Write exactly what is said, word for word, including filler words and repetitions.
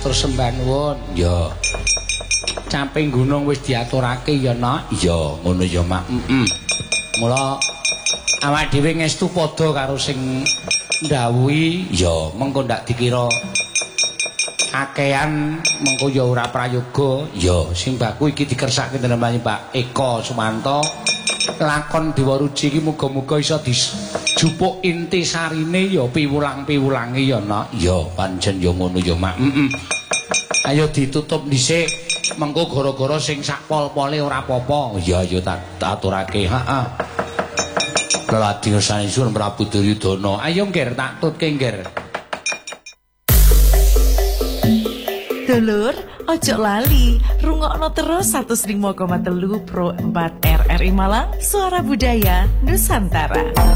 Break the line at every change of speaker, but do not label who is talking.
matur sembah nuwun.
Ya.
Camping gunung wis diaturake ya, Nak.
Ya, ngono ya, Mak.
Heeh. Mula awak dhewe ngestu padha karo sing ndhawuhi,
ya
mengko ndak dikira akehan mengko ya ora prayoga.
Ya,
sing baku iki dikersake dening Pak Eko Sumanto. Lakon Dewa Ruci iki muga-muga iso dijupuk inti sarine ya piwulang-piwulange ya, Nak.
Ya, pancen ya ngono ya, Mak.
Heeh. Ayo ditutup dhisik. Mengko gara-gara sing sak pol-pole ora apa-apa.
Ya ya tak aturake.
Heeh.
Leladi sanesipun Prabu Duryudana.
Ayo nggir tak tutke nggir.
Dulur, ojo lali, rungokno terus seratus lima koma telu Pro empat R R I Malang, Suara Budaya Nusantara.